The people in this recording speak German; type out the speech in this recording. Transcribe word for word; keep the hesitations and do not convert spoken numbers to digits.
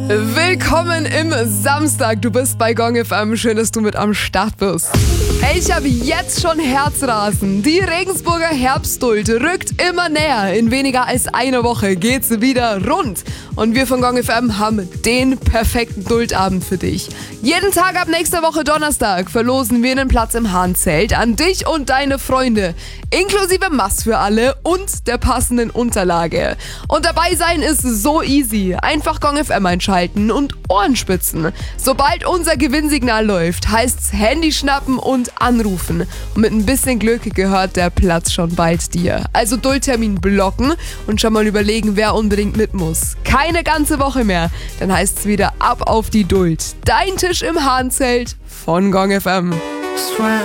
Willkommen im Samstag. Du bist bei Gong F M. Schön, dass du mit am Start bist. Ey, ich habe jetzt schon Herzrasen. Die Regensburger Herbstduld rückt immer näher. In weniger als einer Woche geht's wieder rund. Und wir von Gong F M haben den perfekten Dultabend für dich. Jeden Tag ab nächster Woche Donnerstag verlosen wir einen Platz im Hahnzelt an dich und deine Freunde. Inklusive Mast für alle und der passenden Unterlage. Und dabei sein ist so easy. Einfach Gong F M einschalten und Ohren spitzen. Sobald unser Gewinnsignal läuft, heißt's Handy schnappen und anrufen. Und mit ein bisschen Glück gehört der Platz schon bald dir. Also Duldtermin blocken und schon mal überlegen, wer unbedingt mit muss. Keine ganze Woche mehr, dann heißt's wieder ab auf die Duld. Dein Tisch im Hahnzelt von Gong F M.